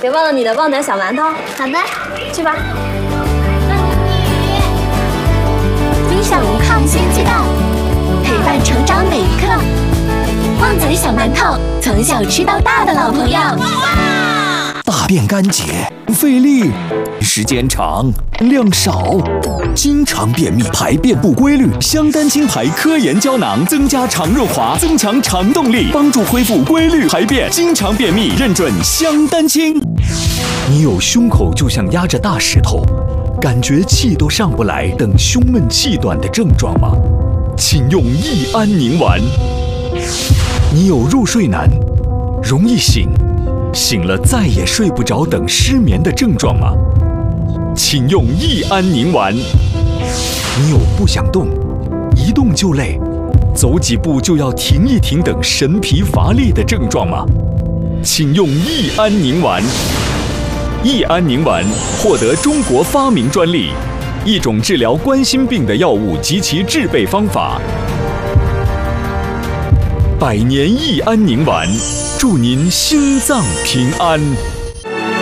别忘了你的旺仔小馒头。 好的， 去吧。 冰小无抗鲜鸡蛋，陪伴成长每一刻。旺仔小馒头，从小吃到大的老朋友。 大便干结，费力，时间长，量少，经常便秘，排便不规律。香丹清排科研胶囊增加肠润滑，增强肠动力，帮助恢复规律排便。经常便秘，认准香丹清。你有胸口就像压着大石头，感觉气都上不来等胸闷气短的症状吗？请用益安宁丸。你有入睡难，容易醒，醒了再也睡不着等失眠的症状吗？请用益安宁丸。你有不想动，一动就累，走几步就要停一停等神疲乏力的症状吗？请用益安宁丸。益安宁丸获得中国发明专利，一种治疗冠心病的药物及其制备方法。百年益安宁丸，祝您心脏平安。